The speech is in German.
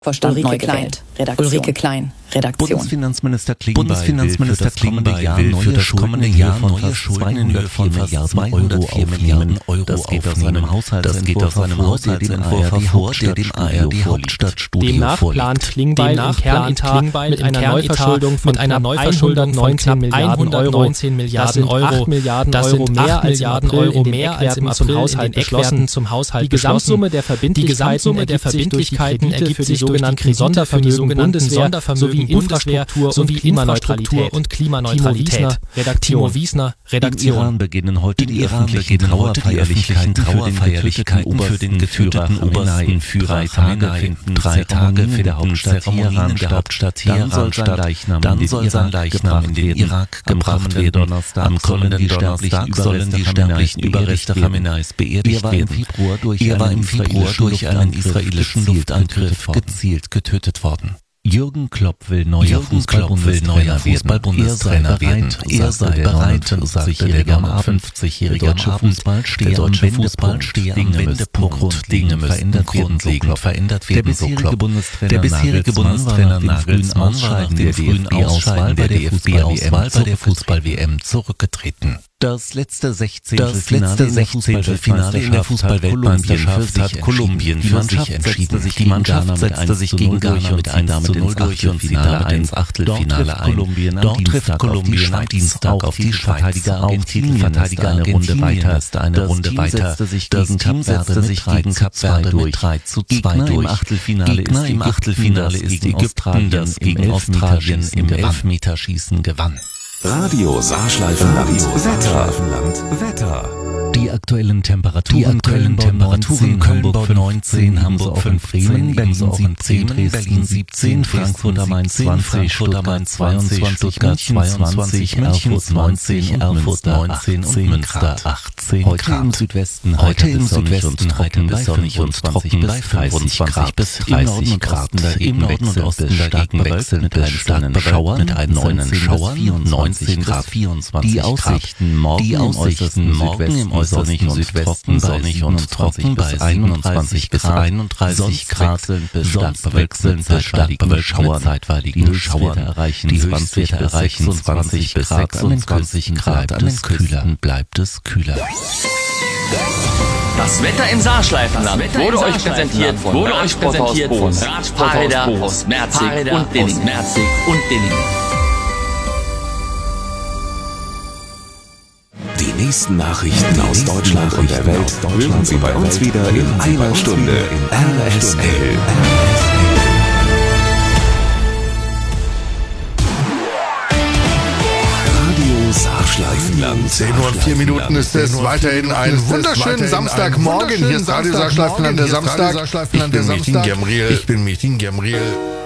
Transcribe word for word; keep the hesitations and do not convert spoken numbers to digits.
Vorstand Ulrike Klein, Redaktion. Ulrike Klein, Redaktion. Bundesfinanzminister Klingbeil Bundesfinanzminister will für das kommende Jahr will für das kommende Jahr neue Schulden in Höhe von fast zweihundertvier Milliarden Euro Das geht aus aufnehmen. seinem Haushaltsentwurf Das geht aus seinem Haushaltsentwurf hervor, der dem A R D Hauptstadtstudio Demnach vorliegt. plant Klingbeil Demnach im Kernetat Klingbeil mit im einer Kernetat Neuverschuldung von mit einer knapp Neuverschuldung von knapp hundertneunzehn Milliarden Euro. hundertneunzehn Milliarden Das Euro sind mehr acht als Milliarden im April Euro in den mehr als im Eckwerten April zum in Haushalt den Eckwerten zum Haushalt Die Gesamtsumme der Verbindlichkeiten Verbindlichkeiten die Gesamtsumme der ergibt sich durch die Verbindlichkeiten sogenannten ergibt sich durch die Sondervermögen sogenannten Bundeswehr sowie Infrastruktur sowie und Klimaneutralität. und Klimaneutralität. Timo Wiesner, Redaktion. Im Iran beginnen heute Im die Iran öffentlichen beginnen heute die öffentlichen Trauerfeierlichkeiten für den getöteten obersten Führer Khamenei. Drei Tage in der Hauptstadt Teheran statt. Dann soll sein Leichnam Dann soll sein Leichnam in den Irak gebracht werden. Am kommenden Donnerstag sollen die sterblichen Überreste Khameneis beerdigt werden. Er war im Februar durch einen israelischen Luftangriff gezielt getötet worden. Jürgen Klopp will neuer Fußball-Bundestrainer werden. Er sei bereit, sagte der neunundfünfzigjährige am Abend. Der deutsche Fußball stehe am Wendepunkt. Dinge müssen grundlegend verändert werden, so Klopp. Der bisherige Bundestrainer Nagelsmann war nach dem frühen Ausscheiden der D F B-Auswahl bei der Fußball-W M zurückgetreten. Das letzte Sechzehntelfinale in der Fußball-Weltmeisterschaft hat Kolumbien für sich entschieden. Die Mannschaft setzte sich gegen Ghana mit eins zu null durch und sie nahm ins Achtelfinale ein. Dort trifft Kolumbien am Dienstag auf die Schweiz. Auch Titelverteidiger eine Runde weiter ist eine Runde weiter. Das Team setzte sich gegen Kap Verde mit drei zu zwei durch. Gegner im Achtelfinale ist Ägypten, das gegen Australien im Elfmeterschießen gewann. Radio Saarschleifenland Wetter. Wetter. Die aktuellen Temperaturen, die aktuellen Temperaturen Hamburg neunzehn, Hamburg fünfzehn, Berlin siebzehn, Berlin siebzehn, Frankfurt am Main zwanzig, Stuttgart zweiundzwanzig, Stuttgart zweiundzwanzig, Erfurt neunzehn, Erfurt neunzehn und Münster achtzehn Grad. Heute im Südwesten, heute im Südwesten trocken bis sonnig und trocken bei fünfundzwanzig bis dreißig Grad. Im Norden und Osten dagegen wechselnd bis stark bewölkt mit einzelnen Schauern neunzehn bis vierundzwanzig Grad. Die Aussichten morgen im äußersten Südwesten sonnig und Südwesten sonnig und trocken bei einundzwanzig bis einunddreißig Grad, bis stark bewölkt bis stark bewölkt zeitweilige Schauer erreichen die Höchstwerte erreichen sechsundzwanzig bis sechsundzwanzig Grad, an den Küsten bleibt es kühler. Das Wetter im Saarschleifenland wurde euch präsentiert von wurde euch präsentiert von Fahrräder aus Merzig und Dinningen. Die nächsten Nachrichten aus Deutschland und der Welt hören Sie bei uns wieder in einer Stunde. R S L. Radio Saarschleifenland. zehn Uhr und vier Minuten ist es. Weiterhin einen wunderschönen Samstagmorgen. Hier ist Radio Saarschleifenland, der Samstag. Ich bin Metin Gemriel. Ich bin Metin Gemriel.